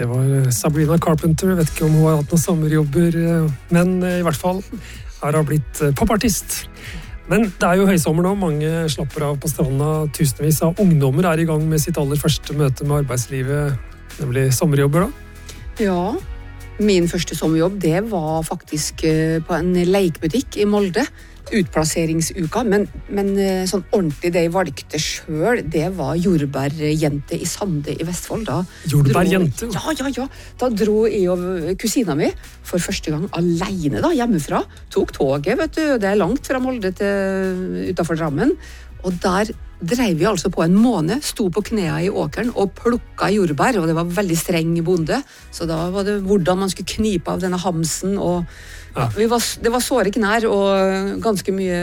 Det var Sabrina Carpenter. Jeg vet ikke om hun har hatt noen sommerjobber, men i hvert fall har hun blitt popartist. Men det er jo høysommer nå, mange slapper av på stranda. Tusenvis av ungdommer er i gang med sitt aller første møte med arbeidslivet, nemlig sommerjobber da. Ja, min første sommerjobb, det var faktisk på en lekebutikk i Molde. Utplasseringsuka, men sånn ordentlig det jeg valgte selv, det var jordbærjente i Sande i Vestfold. Jordbærjente? Ja. Da dro jeg og kusina mi for første gang alene da, hjemmefra. Tok toget, vet du, det er langt fra Molde til utenfor Drammen. Og der drev vi altså på en måned, sto på knæene i åkeren og plukket jordbær, og det var veldig streng bonde, så da var det hvordan man skulle knipe av denne hamsen, og ja, det var såre knær og ganske mye,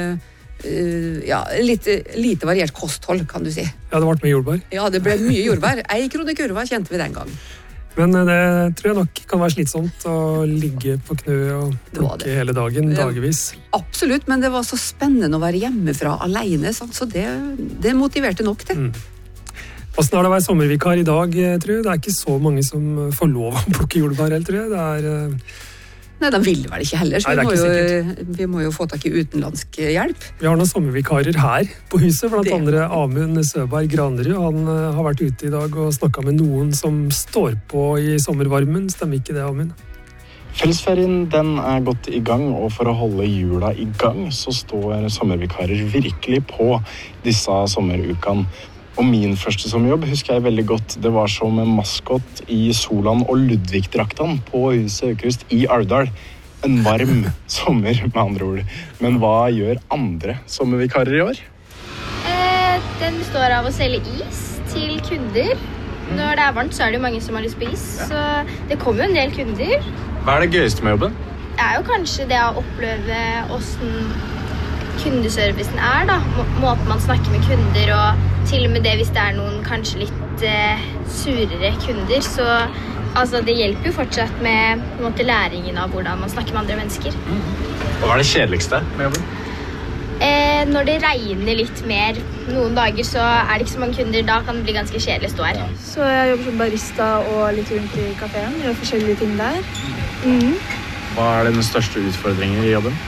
lite variert kosthold, kan du si. Ja, det ble mye jordbær. Ja, det ble mye jordbær. 1 krone kurva kjente vi den gang. Men det tror jeg nok kan være slitsomt å ligge på knø og plukke hele dagen, dagevis. Absolutt, men det var så spennende å være hjemmefra alene, så det motiverte nok til. Hvordan er det å være sommervikar i dag, tror jeg? Det er ikke så mange som får lov å plukke jordbær, tror jeg. Nei, de vil vel ikke heller, så vi må jo få tak i utenlandsk hjelp. Vi har noen sommervikarer her på huset, blant andre Amund Søberg Granerud. Han har vært ute i dag og snakket med noen som står på i sommervarmen. Stemmer ikke det, Amund? Fellesferien den er gått i gang, og for å holde jula i gang så står sommervikarer virkelig på disse sommerukene. Og min første sommerjobb husker jeg veldig godt. Det var som maskot i Solan og Ludvig-drakten på huset Aukrust i Alvdal. En varm sommer, med andre ord. Men hva gjør andre sommervikarer i år? Den består av å selge is til kunder. Når det er varmt, så er det jo mange som har lyst på is. Så det kommer jo en del kunder. Hva er det gøyeste med jobben? Det er jo kanskje det å oppleve hvordan kundeservicen er, da. Måten man snakker med kunder, og til og med det hvis det er noen kanskje litt surere kunder, så altså, det hjelper jo fortsatt med på en måte, læringen av hvordan man snakker med andre mennesker. Hva er det kjedeligste med jobben? Når det regner litt mer noen dager, så er det ikke så mange kunder. Da kan det bli ganske kjedelig å stå her. Så jeg jobber som barista og litt rundt i kaféen. Gjør forskjellige ting der. Hva er den største utfordringen i jobben?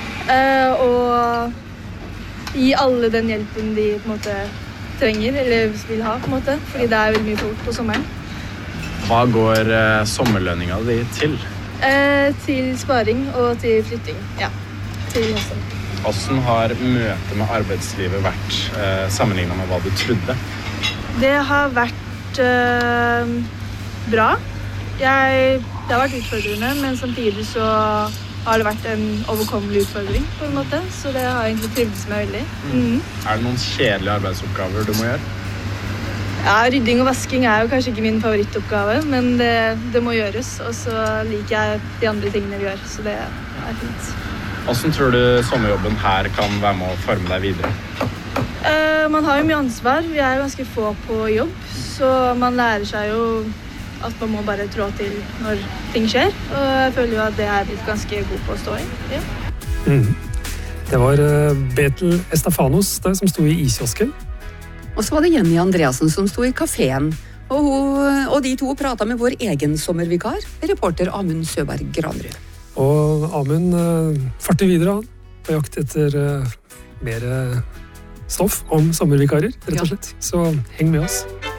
Og gi alle den hjelpen de på en måte trenger, eller vil ha på en måte, fordi det er veldig mye folk på sommeren. Hva går sommerlønninga di til? Til sparing og til flytting, ja, til høsten. Hvordan har møtet med arbeidslivet vært sammenlignet med hva du trodde? Det har vært bra. Det har vært utfordrende, men samtidig så har det vært en overkommelig utfordring på en måte, så det har jeg egentlig trivdes med veldig. Er det noen kjedelige arbeidsoppgaver du må gjøre? Ja, rydding og vasking er jo kanskje ikke min favorittoppgave, men det må gjøres, og så liker jeg de andre tingene vi gjør, så det er fint. Hvordan tror du sommerjobben her kan være med å forme deg videre? Man har jo mye ansvar, vi er jo ganske få på jobb, så man lærer seg jo at man må bare trå til når ting skjer, og jeg føler jo at det er blitt ganske god på å stå i. Ja. Det var Betel Estafanos som sto i iskiosken. Og så var det Jenny Andreasen som sto i kaféen, og de to pratet med vår egen sommervikar, reporter Amund Søberg Granerud. Og Amund farter videre på jakt etter mer stoff om sommervikarer, rett og slett. Så heng med oss.